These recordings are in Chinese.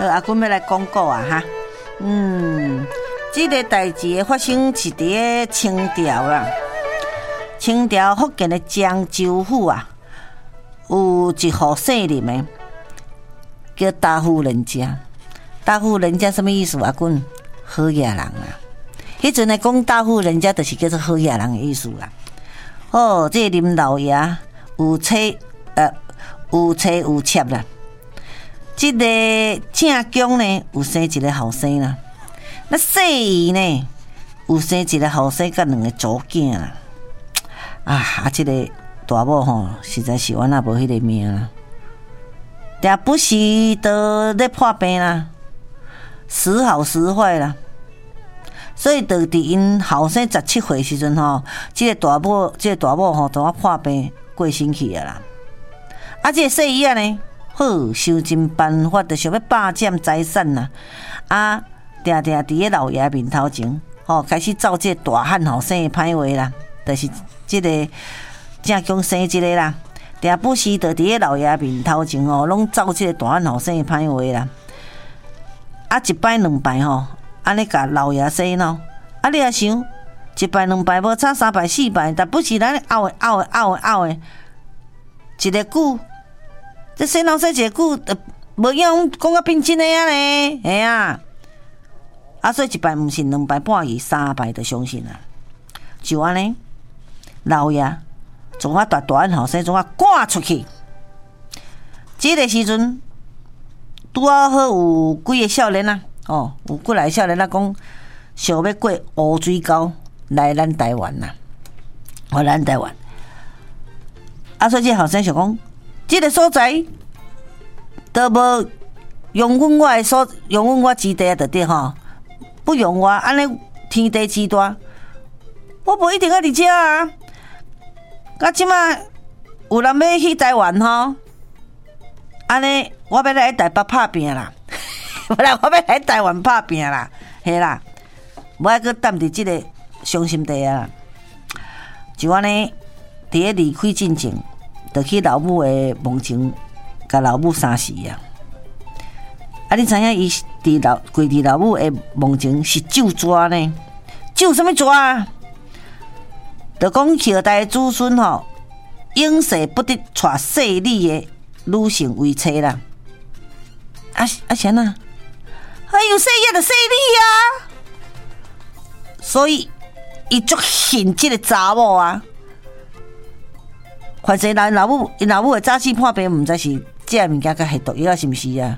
阿君要来讲故啊哈。这个代志发生是伫清朝啦。清朝福建的漳州府啊，有一户姓林的，叫大户人家。大户人家什么意思？阿君，好野人啊。迄阵来讲大户人家，就是叫做好野人的意思啦。哦，这个林老爷有妻有妾啦。这个正宫呢，有生一个后生啦。那细姨呢，有生一个后生，甲2个祖囝啦。这个大某吼，实在是我那无迄个命啦。但不时都咧破病啦，时好时坏啦。所以就伫因后生17岁时阵吼，这个大某吼，都破病过身去啊啦。这个细姨呢，好想尽办法，就想要霸占财产啦。定定伫个老爷面头前，开始造这个大汉后生的歹话啦，就是这个正宫生一个啦。定不时就伫个老爷面头前拢造这个大汉后生的歹话啦。一摆2摆安尼甲老爷说喏，你也想1摆2摆无差3摆4摆，但不是咱拗的，一个句，这说老说一个句，无用讲啊变真的啊呢，嘿啊。所以1摆毋信2摆半夜3摆就相信啦。就安尼，老爷从大汉后生从赶出去。这个时阵，拄好有几个少年啊，有过来少年啊，讲想要过乌水沟来咱台湾啦，咱台湾。所以这后生想讲，这个所在都无用阮我基地就对吼。不用我，安尼天地之大，我无一定要伫遮啊。即马有人要去台湾吼，安尼我要来台北拍拼啦，我要来台湾拍拼啦，嘿啦，无爱搁踮伫即个伤心地啊。就安尼，伫咧离开进前，就去老母的梦前，甲老母相死啊。你知影伊跪伫老母的梦前是咒抓呢？咒什么抓啊？就讲后代子孙永世不得娶细丽的女性为妻啦。啥呐？有细叶就细丽啊！所以伊足恨这个查某啊。反正因老母的早起破病，毋知是这物件甲下毒药是毋是啊？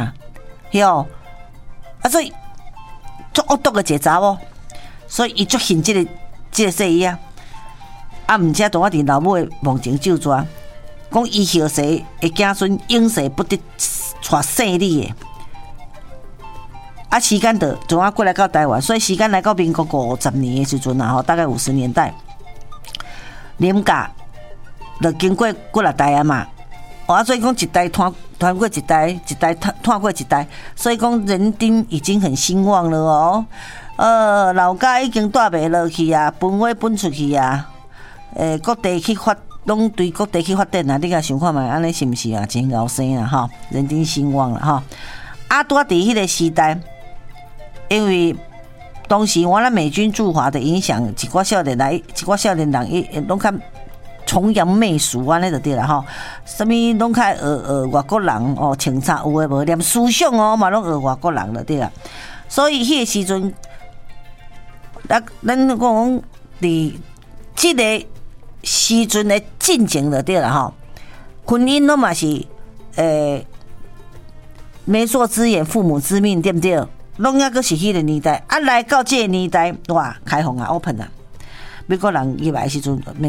所以足恶毒的一个查某，所以伊足恨这个细姨啊。毋则同我伫老母的梦前咒抓，讲伊后世的子孙永世不得娶姓李的。时间就从过来到台湾，所以时间来到民国50年的时阵大概50年代，林家就经过过来台啊嘛。所以讲一代传过一代，一代传过一代，所以讲人丁已经很兴旺了老家已经带袂落去啊，分位分出去啊，各地去发，拢对各地去发展啊。你甲想看觅，安尼是毋是啊？真高生啊人丁兴旺了拄伫迄个时代，因为当时咱美军驻华的影响，一寡少年人拢较崇洋媚俗安尼就对啦什么拢较学外国人穿插有诶无，连思想嘛拢学外国人就对啦。所以迄个时阵，咱讲伫即个时阵的进程就对啦婚姻拢嘛是媒妁之言，父母之命，对不对？拢抑个是迄个年代来到这个年代，哇，开放啊 ，open 啊，美国人入来的时阵。